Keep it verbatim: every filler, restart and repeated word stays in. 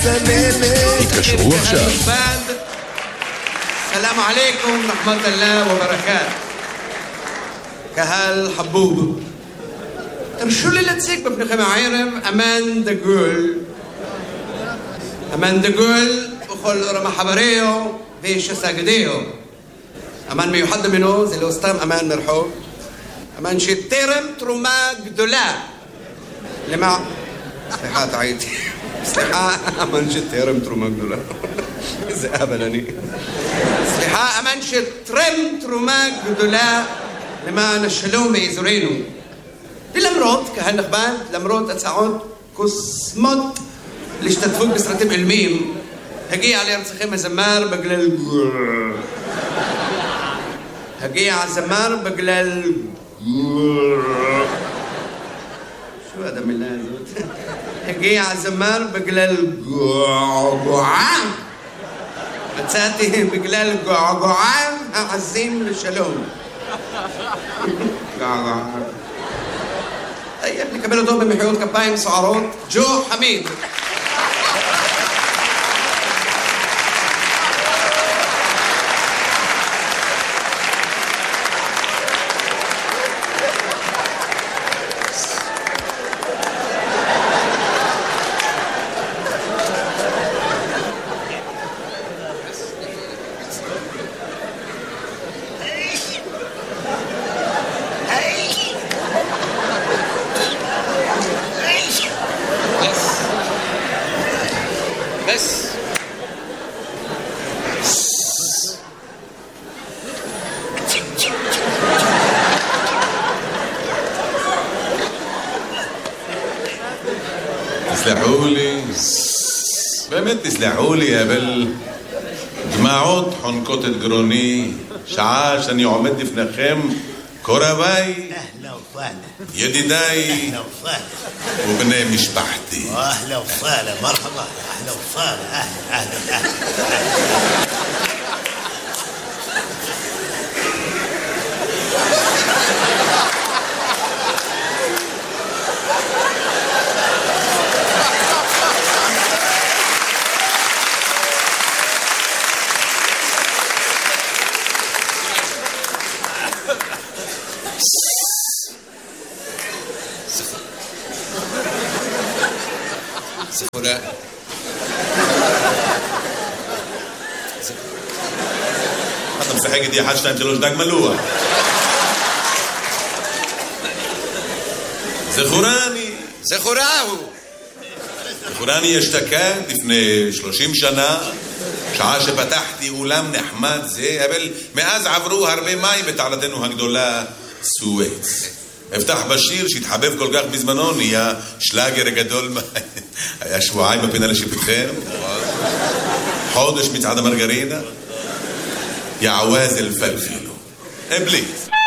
התקשרו עכשיו. סלאם עליכום, רחמת אללה וברקאת. קהל חבוב, תרשו לי להציג בפניכם הערב אמן דגול. אמן דגול וכל רמח חבריו ושסגדיו. אמן מיוחד ממנו זה לא סתם אמן מרחוב, אמן שתרם תרומה גדולה למה... סליחה, טעיתי. סליחה, אמן שתרם תרומה גדולה. איזה אבל אני. סליחה, אמן שתרם תרומה גדולה למען השלום באזורנו. ולמרות, קהל נכבד, למרות הצעות קוסמות להשתתפות בסרטים עילמיים, הגיע לארצכם הזמר בגלל... הגיע הזמר בגלל... שו עד המילה הזאת? הגיע הזמר בגלל געגועה. מצאתי בגלל געגועה העזים לשלום. געגועה. נקבל אותו במחיאות כפיים סוערות, ג'ו חמיד. תסלחו לי, באמת תסלחו לי, אבל דמעות חונקות את גרוני, שעה שאני עומד לפניכם, קורביי, ידידיי ובני משפחתי. אהלה וסהלה, מרחבה, אהלה וסהלה, אהלה, אהלה. זכורה. אתה משחק איתי אחת, שתיים, שלוש, דג מלוח. זכורני. זכורה הוא. זכורני אשתקד לפני שלושים שנה, שעה שפתחתי אולם נחמד זה, אבל מאז עברו הרבה מים בתעלתנו הגדולה סואץ. הבטח בשיר שהתחבב כל כך בזמנו, נהיה שלאגר גדול. היה שבועיים בפינה לשיפוטכם, חודש מצעד המרגרינה, יעווז אלפלפילו. בלי